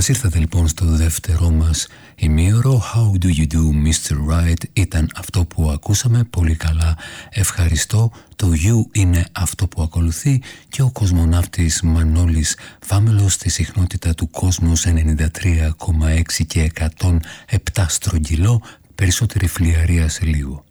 Καλώς ήρθατε λοιπόν στο δεύτερό μας ημίωρο. How do you do Mr. Right ήταν αυτό που ακούσαμε, πολύ καλά, ευχαριστώ. Το You είναι αυτό που ακολουθεί και ο κοσμοναύτης Μανώλης Φάμελος στη συχνότητα του κόσμου 93,6 και 107 στρογγυλό, περισσότερη φλιαρία σε λίγο.